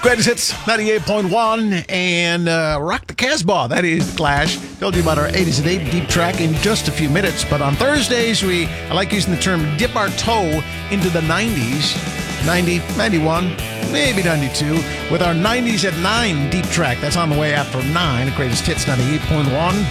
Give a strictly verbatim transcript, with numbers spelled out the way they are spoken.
Greatest Hits ninety-eight point one and uh, Rock the Casbah. That is The Clash. Told you about our eighties and eighties deep track in just a few minutes. But on Thursdays, we I like using the term dip our toe into the nineties. ninety, ninety-one, maybe ninety-two, with our nineties at nine deep track. That's on the way after nine. Greatest Hits ninety-eight point one.